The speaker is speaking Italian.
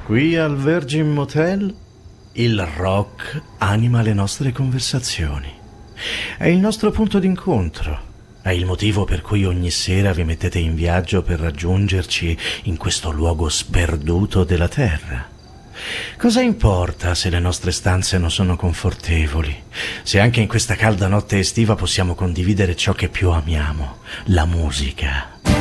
Qui al Virgin Motel il rock anima le nostre conversazioni. È il nostro punto d'incontro. È il motivo per cui ogni sera vi mettete in viaggio per raggiungerci in questo luogo sperduto della terra. Cosa importa se le nostre stanze non sono confortevoli, se anche in questa calda notte estiva possiamo condividere ciò che più amiamo, la musica.